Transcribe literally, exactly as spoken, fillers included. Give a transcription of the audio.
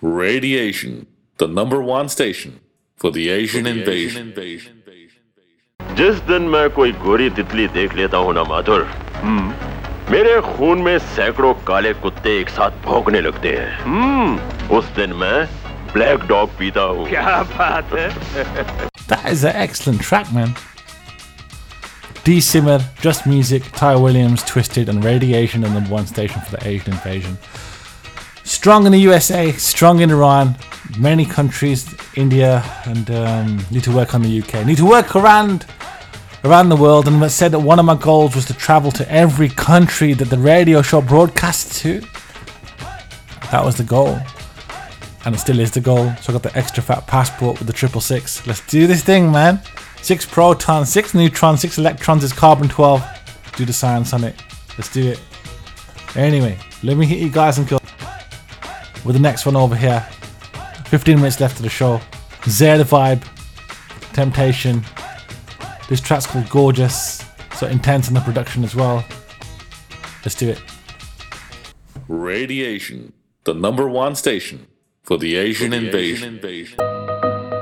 Radiation, the number one station for the Asian invasion. जिस दिन मैं कोई गोरी तितली देख लेता हूँ ना माधुर, मेरे खून में सैकड़ों काले कुत्ते एक साथ भौंकने लगते हैं। उस दिन मैं ब्लैक डॉग पीता हूँ। क्या बात है? That is an excellent track, man. D Simmer, Just Music, Ty Williams, Twisted, and Radiation, the number one station for the Asian invasion. Strong in the U S A, strong in Iran, many countries, India, and um, need to work on the U K. Need to work around around the world, and I said that one of my goals was to travel to every country that the radio show broadcasts to. That was the goal, and it still is the goal. So I got the extra fat passport with the triple six. Let's do this thing, man. Six protons, six neutrons, six electrons is carbon twelve. Do the science on it. Let's do it. Anyway, let me hit you guys and go with the next one over here. fifteen minutes left of the show. Zare the Vibe, Temptation. This track's called Gorgeous. So intense in the production as well. Let's do it. Radiation, the number one station for the Asian invasion.